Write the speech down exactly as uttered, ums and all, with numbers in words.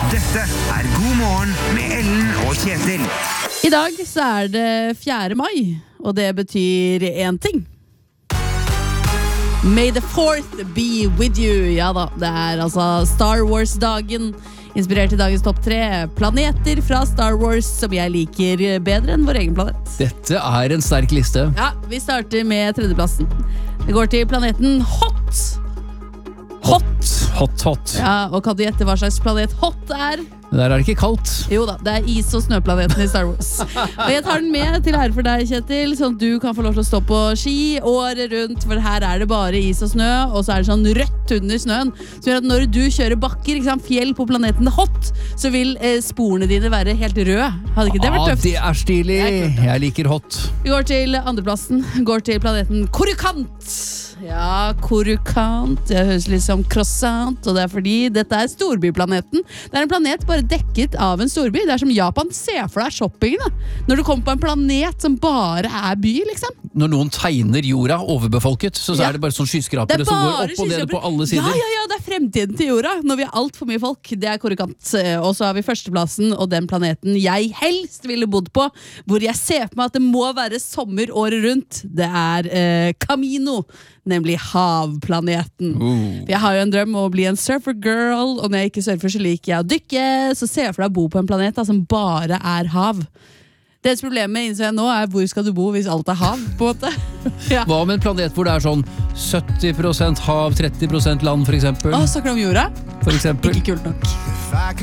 Dette er God morgen med Ellen og Kjetil. I dag så er det fjerde mai, og det betyr én ting. May the fourth be with you. Ja da, det er altså Star Wars-dagen. Inspirert i dagens topp tre planeter fra Star Wars som jeg liker bedre enn vår egen planet. Dette er en sterk liste. Ja, vi starter med tredjeplassen. Det går til planeten Hot. Hot. Hot, hot. Ja, og kan du gjette hva slags planet Hot er? Der er det ikke kaldt. Jo da, det er is- og snøplaneten i Star Wars. Og jeg tar den med til ære for deg, Kjetil, sånn at du kan få lov til å stå på ski året rundt, for her er det bare is og snø, og så er det sånn rødt under snøen, som gjør at når du kjører bakker, ikke sant, fjell på planeten Hot, så vil eh, sporene dine være helt røde. Hadde ikke det vært tøft? Ah, det er stilig. Jeg liker hot. Vi går til andreplassen, går til planeten Korukant. Ja, Korukant. Det høres litt som croissant, og det er fordi dette er storbyplaneten. Det er en planet bare dekket av en storby. Det er som Japan. Se for deg shopping da. Når du kommer på en planet som bare er by, liksom. Når noen tegner jorda overbefolket, så, så Ja. er det bare sånn skyskrapere som går opp og ned på alle sider. Ja, ja, ja, det er fremtiden til jorda. Når vi har alt for mye folk, det er Korukant. Og så har vi førsteplassen, og den planeten jeg helst ville bodd på, hvor jeg ser på meg at det må være sommer året rundt. Det er eh, Camino, nemlig havplaneten. Uh. Jeg har jo en drøm om å bli en surfer girl, og når jeg ikke surfer så liker jeg å dykke, så ser jeg for deg å bo på en planet da, som bare er hav. Deres problemet innså jeg nå er hvor skal du bo hvis alt er hav, på en måte. Ja. Hva med en planet hvor det er sånn sytti prosent hav, tretti prosent land, for eksempel? Å, snakker du om jorda? For eksempel. Ikke kult nok.